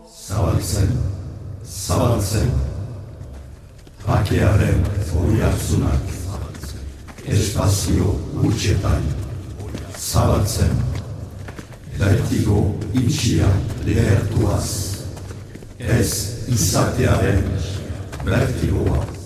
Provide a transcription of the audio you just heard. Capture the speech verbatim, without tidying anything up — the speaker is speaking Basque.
zabaltzen, zabaltzen, bakearen oihartzunak, espazio gutxetan, zabaltzen, bertigo itxia lehertuaz, ez izatearen bertigoa.